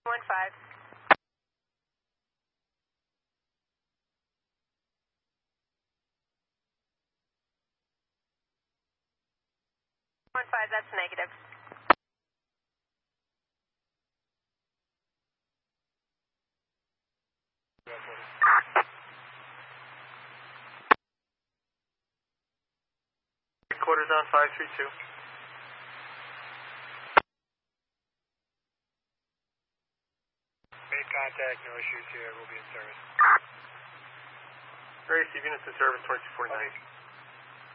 15. 15, that's negative. Quarters on 532. Made contact, no issues here, we'll be in service. Grace, units in service 2249.